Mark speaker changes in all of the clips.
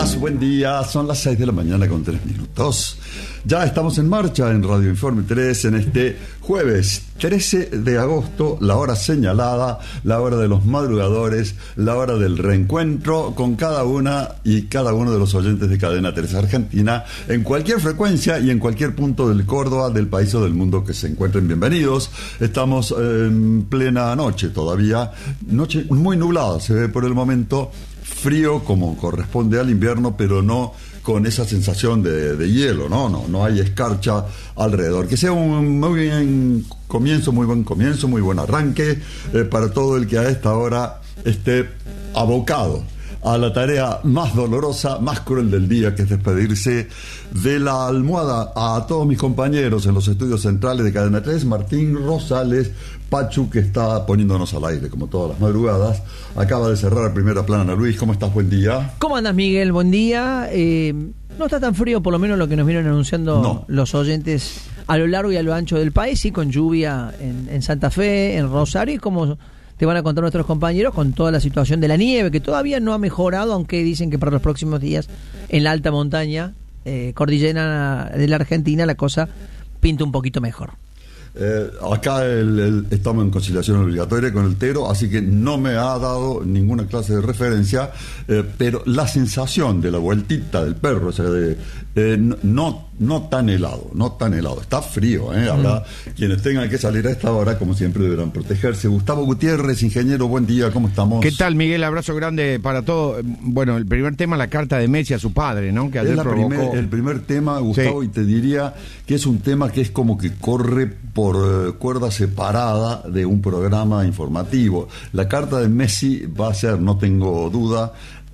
Speaker 1: días, buen día. Son las 6 de la mañana con 3 minutos. Ya estamos en marcha en Radio Informe 3 en este jueves 13 de agosto, la hora señalada, la hora de los madrugadores, la hora del reencuentro con cada una y cada uno de los oyentes de Cadena 3 Argentina, en cualquier frecuencia y en cualquier punto del Córdoba, del país o del mundo que se encuentren. Bienvenidos. Estamos en plena noche todavía, noche muy nublada, se ve por el momento, frío como corresponde al invierno, pero no con esa sensación de hielo, no hay escarcha alrededor. Que sea un muy buen comienzo, muy buen arranque para todo el que a esta hora esté abocado a la tarea más dolorosa, más cruel del día, que es despedirse de la almohada. A todos mis compañeros en los estudios centrales de Cadena 3, Martín Rosales, Pachu, que está poniéndonos al aire como todas las madrugadas, acaba de cerrar Primera Plana. Ana Luis, ¿cómo estás? Buen día.
Speaker 2: ¿Cómo andas, Miguel? Buen día. No está tan frío, por lo menos lo que nos vienen anunciando los oyentes a lo largo y a lo ancho del país, sí, con lluvia en Santa Fe, en Rosario, y como te van a contar nuestros compañeros, con toda la situación de la nieve, que todavía no ha mejorado, aunque dicen que para los próximos días en la alta montaña cordillera de la Argentina la cosa pinta un poquito mejor.
Speaker 1: Acá estamos en conciliación obligatoria con el Tero, así que no me ha dado ninguna clase de referencia, pero la sensación de la vueltita del perro, o sea, no tan helado, está frío, habrá quienes tengan que salir a esta hora, como siempre deberán protegerse. Gustavo Gutiérrez, ingeniero, buen día, ¿cómo estamos?
Speaker 3: ¿Qué tal, Miguel? Abrazo grande para todos. Bueno, el primer tema, la carta de Messi a su padre, ¿no? Que ayer provocó...
Speaker 1: el primer tema, Gustavo, sí. Y te diría que es un tema que es como que corre por cuerda separada de un programa informativo. La carta de Messi va a ser, no tengo duda,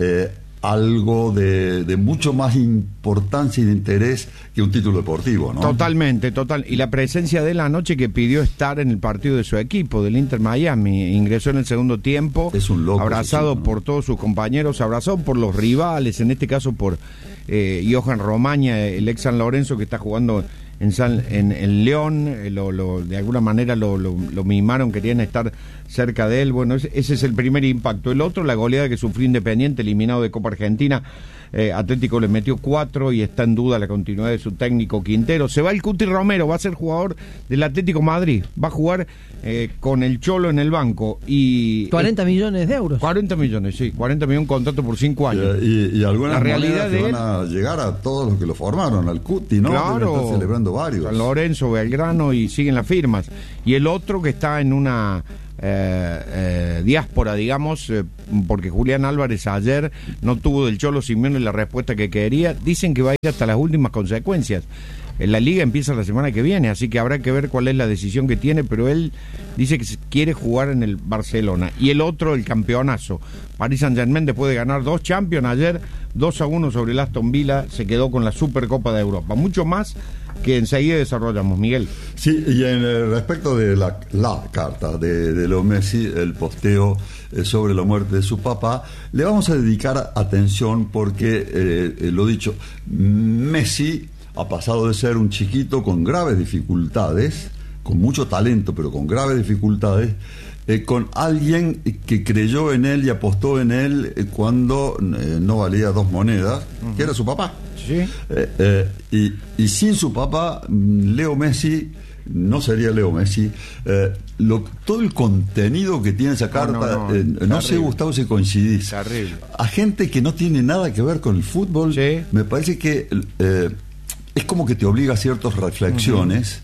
Speaker 1: algo de mucho más importancia y de interés que un título deportivo, ¿no?
Speaker 3: Totalmente. Y la presencia de él anoche, que pidió estar en el partido de su equipo, del Inter Miami, ingresó en el segundo tiempo,
Speaker 1: es un loco,
Speaker 3: abrazado por todos sus compañeros, abrazado por los rivales, en este caso por Johan Romaña, el ex San Lorenzo, que está jugando en León, de alguna manera lo mimaron, querían estar cerca de él. Bueno, ese es el primer impacto. El otro, la goleada que sufrió Independiente, eliminado de Copa Argentina. Atlético le metió 4 y está en duda la continuidad de su técnico Quintero. Se va el Cuti Romero, va a ser jugador del Atlético Madrid, va a jugar con el Cholo en el banco. Y
Speaker 2: 40 millones de euros.
Speaker 3: 40 millones, sí, 40 millones, contrato por 5 años.
Speaker 1: Y algunas
Speaker 3: la realidad
Speaker 1: que van a llegar a todos los que lo formaron, al Cuti, ¿no?
Speaker 3: Claro,
Speaker 1: están celebrando varios.
Speaker 3: San Lorenzo, Belgrano, y siguen las firmas. Y el otro que está en una diáspora, digamos, porque Julián Álvarez ayer no tuvo del Cholo Simeone la respuesta que quería. Dicen que va a ir hasta las últimas consecuencias. La liga empieza la semana que viene, así que habrá que ver cuál es la decisión que tiene, pero él dice que quiere jugar en el Barcelona. Y el otro, el campeonazo. Paris Saint-Germain, después de ganar 2 Champions ayer, 2-1 sobre el Aston Villa, se quedó con la Supercopa de Europa. Mucho más que enseguida desarrollamos, Miguel.
Speaker 1: Sí, y en respecto de la carta de Leo Messi, el posteo sobre la muerte de su papá, le vamos a dedicar atención porque, lo dicho, Messi ha pasado de ser un chiquito con graves dificultades, con mucho talento, pero con graves dificultades, con alguien que creyó en él y apostó en él cuando no valía 2 monedas, que era su papá.
Speaker 3: Sí.
Speaker 1: Y sin su papá, Leo Messi no sería Leo Messi. Todo el contenido que tiene esa carta, no sé, Gustavo, si coincidís.
Speaker 3: Terrible.
Speaker 1: A gente que no tiene nada que ver con el fútbol, sí. Me parece que es como que te obliga a ciertas reflexiones.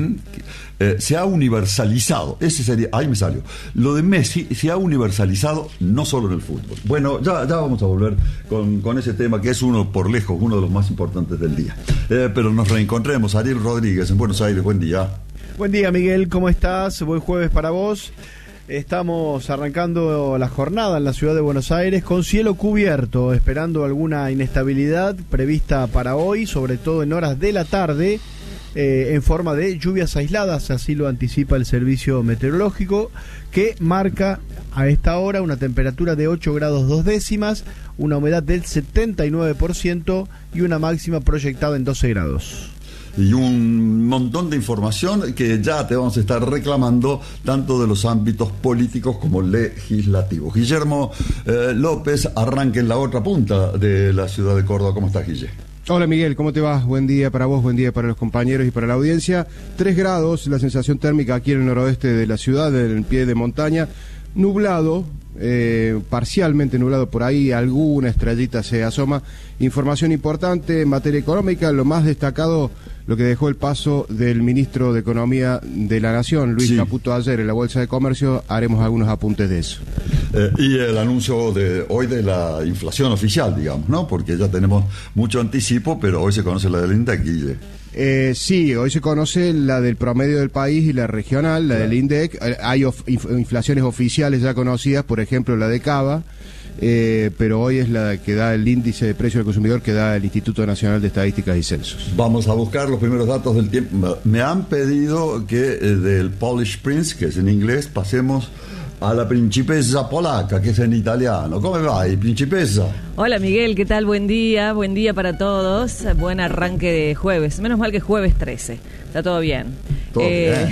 Speaker 1: Se ha universalizado, ese sería, ahí me salió, lo de Messi se ha universalizado no solo en el fútbol. Bueno, ya vamos a volver con ese tema, que es uno por lejos, uno de los más importantes del día, pero nos reencontremos. Ariel Rodríguez en Buenos Aires, buen día.
Speaker 4: Buen día, Miguel, ¿cómo estás? Buen jueves para vos. Estamos arrancando la jornada en la ciudad de Buenos Aires con cielo cubierto, esperando alguna inestabilidad prevista para hoy, sobre todo en horas de la tarde, en forma de lluvias aisladas, así lo anticipa el servicio meteorológico, que marca a esta hora una temperatura de 8 grados 2 décimas, una humedad del 79% y una máxima proyectada en 12 grados.
Speaker 1: y un montón de información que ya te vamos a estar reclamando tanto de los ámbitos políticos como legislativos. Guillermo López arranca en la otra punta de la ciudad de Córdoba. ¿Cómo estás, Guille?
Speaker 5: Hola Miguel, ¿cómo te va? Buen día para vos, buen día para los compañeros y para la audiencia. 3 grados, la sensación térmica aquí en el noroeste de la ciudad, en el pie de montaña, nublado, parcialmente nublado por ahí, alguna estrellita se asoma. Información importante en materia económica, lo más destacado, lo que dejó el paso del ministro de Economía de la Nación, Luis Caputo, ayer en la Bolsa de Comercio. Haremos algunos apuntes de eso.
Speaker 1: Y el anuncio de hoy de la inflación oficial, digamos, ¿no? Porque ya tenemos mucho anticipo, pero hoy se conoce la del INDEC, Guille.
Speaker 5: Sí, hoy se conoce la del promedio del país y la regional, la del INDEC. Hay inflaciones oficiales ya conocidas, por ejemplo la de Cava, pero hoy es la que da el índice de precio del consumidor que da el Instituto Nacional de Estadísticas y Censos.
Speaker 1: Vamos a buscar los primeros datos del tiempo. Me han pedido que del Polish Prince, que es en inglés, pasemos a la principessa polaca, que es en italiano. ¿Cómo va, principessa?
Speaker 6: Hola Miguel, ¿qué tal? Buen día para todos. Buen arranque de jueves. Menos mal que es jueves 13. Está todo bien.
Speaker 1: Todo bien.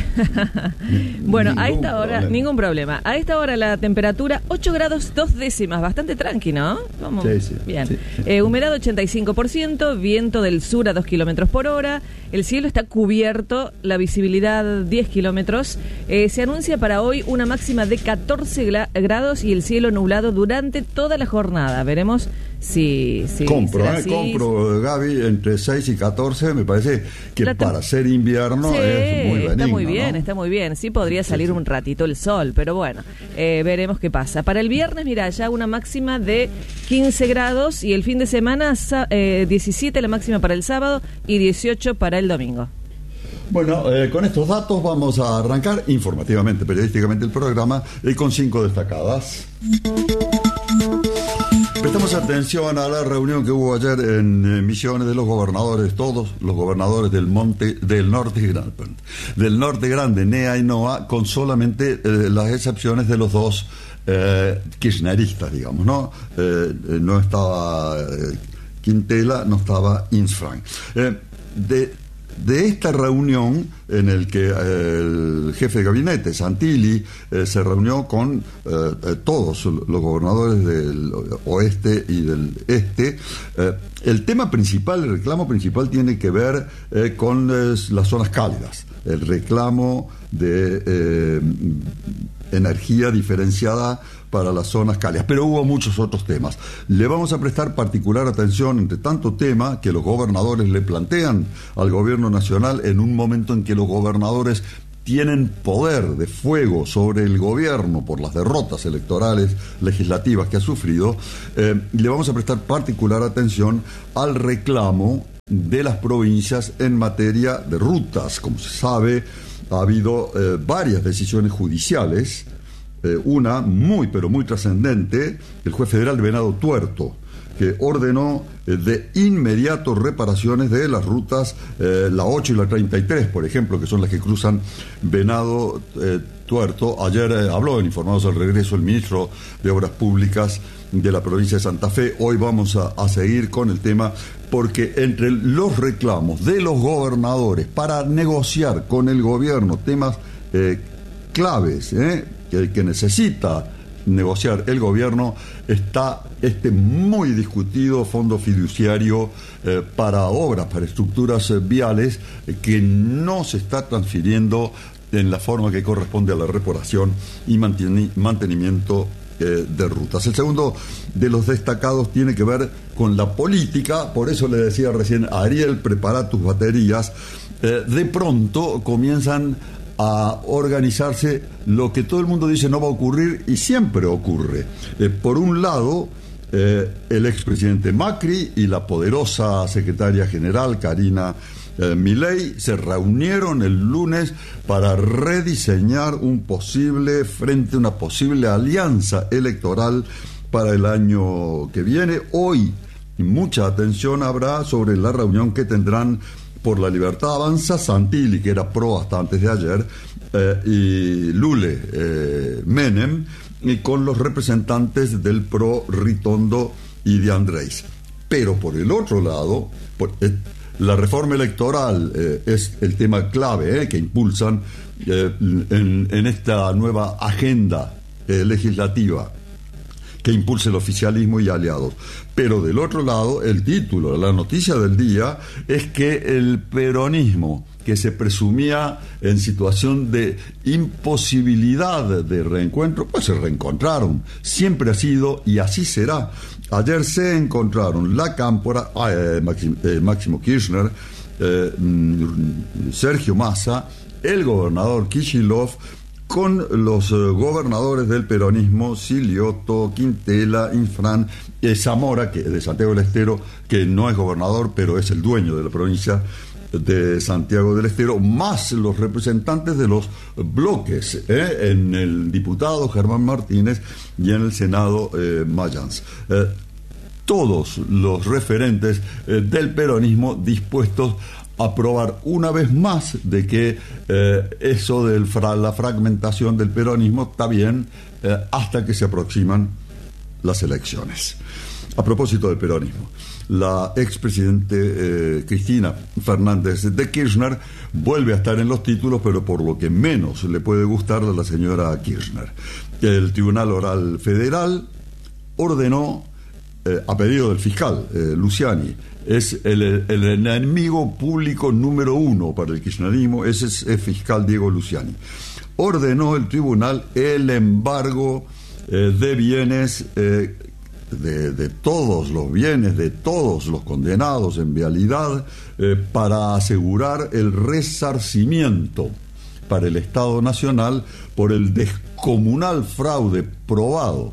Speaker 6: Bueno, a esta hora, ningún problema. A esta hora la temperatura 8 grados 2 décimas, bastante tranqui, ¿no? Vamos.
Speaker 1: Sí.
Speaker 6: Bien.
Speaker 1: Sí.
Speaker 6: Humedad 85%, viento del sur a 2 kilómetros por hora. El cielo está cubierto, la visibilidad 10 kilómetros. Se anuncia para hoy una máxima de 14 grados y el cielo nublado durante toda la jornada. Veremos si
Speaker 1: compro, Gaby, entre 6 y 14, me parece que para ser invierno es muy benigno,
Speaker 6: está muy bien,
Speaker 1: ¿no?
Speaker 6: Está muy bien. Sí podría salir un ratito el sol, pero bueno, veremos qué pasa. Para el viernes, mira, ya una máxima de 15 grados y el fin de semana 17 la máxima para el sábado y 18 para el domingo.
Speaker 1: Bueno, con estos datos vamos a arrancar informativamente, periodísticamente el programa con 5 destacadas. Prestamos atención a la reunión que hubo ayer en Misiones de los gobernadores, todos los gobernadores del norte grande, NEA y NOA, con solamente las excepciones de los dos kirchneristas, digamos, ¿no? No estaba Quintela, no estaba Insfranc. De esta reunión en el que el jefe de gabinete, Santilli, se reunió con todos los gobernadores del oeste y del este, el tema principal, el reclamo principal tiene que ver con las zonas cálidas, el reclamo de energía diferenciada para las zonas cálidas, pero hubo muchos otros temas. Le vamos a prestar particular atención entre tanto tema que los gobernadores le plantean al gobierno nacional en un momento en que los gobernadores tienen poder de fuego sobre el gobierno por las derrotas electorales legislativas que ha sufrido. Le vamos a prestar particular atención al reclamo de las provincias en materia de rutas. Como se sabe, ha habido varias decisiones judiciales. Una muy pero muy trascendente, el juez federal Venado Tuerto, que ordenó de inmediato reparaciones de las rutas la 8 y la 33, por ejemplo, que son las que cruzan Venado Tuerto. Ayer habló en Informados al Regreso el ministro de Obras Públicas de la provincia de Santa Fe. Hoy vamos a seguir con el tema, porque entre los reclamos de los gobernadores para negociar con el gobierno temas claves, que necesita negociar el gobierno, está este muy discutido fondo fiduciario para obras, para estructuras viales, que no se está transfiriendo en la forma que corresponde a la reparación y mantenimiento de rutas. El segundo de los destacados tiene que ver con la política. Por eso le decía recién, Ariel, prepara tus baterías. De pronto comienzan a organizarse lo que todo el mundo dice no va a ocurrir y siempre ocurre. Por un lado, el expresidente Macri y la poderosa secretaria general Karina Milei se reunieron el lunes para rediseñar un posible frente, una posible alianza electoral para el año que viene. Hoy mucha atención habrá sobre la reunión que tendrán por la Libertad Avanza, Santilli, que era pro hasta antes de ayer, y Lule Menem, y con los representantes del PRO, Ritondo y de Andrés. Pero por el otro lado, La reforma electoral es el tema clave que impulsan en esta nueva agenda legislativa que impulse el oficialismo y aliados. Pero del otro lado, el título, la noticia del día, es que el peronismo, que se presumía en situación de imposibilidad de reencuentro, pues se reencontraron. Siempre ha sido y así será. Ayer se encontraron la Cámpora, Máximo Kirchner, Sergio Massa, el gobernador Kicillof, con los gobernadores del peronismo, Silioto, Quintela, Infran, Zamora, que de Santiago del Estero, que no es gobernador, pero es el dueño de la provincia de Santiago del Estero, más los representantes de los bloques, en el diputado Germán Martínez y en el Senado Mayans. Todos los referentes del peronismo dispuestos a probar una vez más de que eso de la fragmentación del peronismo está bien hasta que se aproximan las elecciones. A propósito del peronismo, la expresidente Cristina Fernández de Kirchner vuelve a estar en los títulos, pero por lo que menos le puede gustar de la señora Kirchner. El Tribunal Oral Federal ordenó, a pedido del fiscal Luciani, es el enemigo público número 1 para el kirchnerismo, ese es el fiscal Diego Luciani. Ordenó el tribunal el embargo de bienes, de todos los bienes, de todos los condenados en vialidad, para asegurar el resarcimiento para el Estado Nacional por el descomunal fraude probado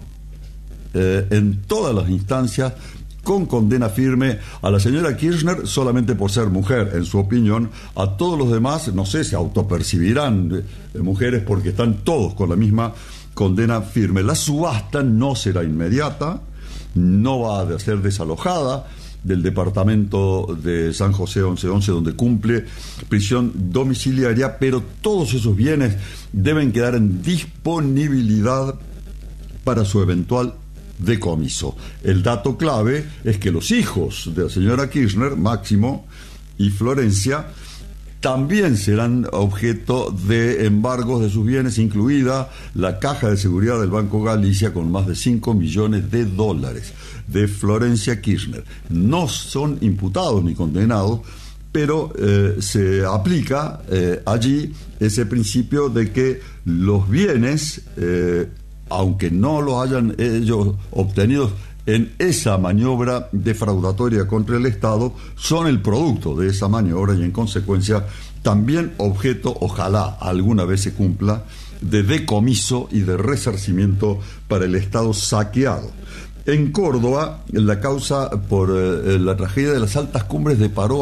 Speaker 1: en todas las instancias, con condena firme a la señora Kirchner solamente por ser mujer. En su opinión, a todos los demás, no sé, se autopercibirán mujeres porque están todos con la misma condena firme. La subasta no será inmediata, no va a ser desalojada del departamento de San José 1111, donde cumple prisión domiciliaria, pero todos esos bienes deben quedar en disponibilidad para su eventual decomiso. El dato clave es que los hijos de la señora Kirchner, Máximo y Florencia, también serán objeto de embargos de sus bienes, incluida la caja de seguridad del Banco Galicia con más de $5 millones de Florencia Kirchner. No son imputados ni condenados, pero se aplica allí ese principio de que los bienes, aunque no los hayan ellos obtenido en esa maniobra defraudatoria contra el Estado, son el producto de esa maniobra y en consecuencia también objeto, ojalá alguna vez se cumpla, de decomiso y de resarcimiento para el Estado saqueado. En Córdoba, la causa por la tragedia de las altas cumbres de Paró